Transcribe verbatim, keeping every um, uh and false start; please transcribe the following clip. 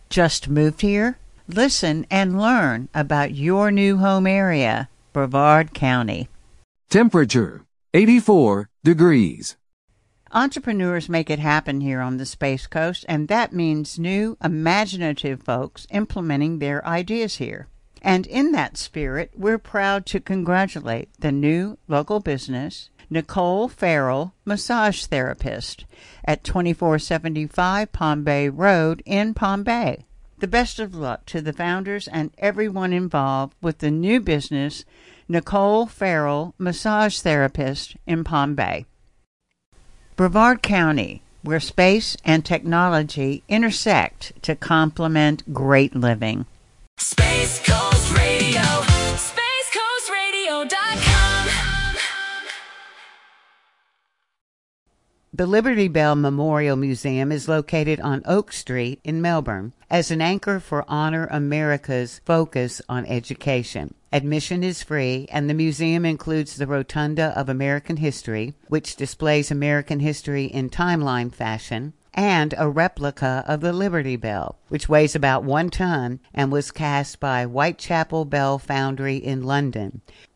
Just moved here? Listen and learn about your new home area, Brevard County. Temperature, eighty-four degrees. Entrepreneurs make it happen here on the Space Coast, and that means new, imaginative folks implementing their ideas here. And in that spirit, we're proud to congratulate the new local business, Nicole Farrell, massage therapist, at twenty-four seventy-five Palm Bay Road in Palm Bay. The best of luck to the founders and everyone involved with the new business, Nicole Farrell, massage therapist in Palm Bay. Brevard County, where space and technology intersect to complement great living. Space Coast Radio, space coast radio dot com. The Liberty Bell Memorial Museum is located on Oak Street in Melbourne as an anchor for Honor America's focus on education. Admission is free, and the museum includes the Rotunda of American History, which displays American history in timeline fashion, and a replica of the Liberty Bell, which weighs about one ton and was cast by Whitechapel Bell Foundry in London,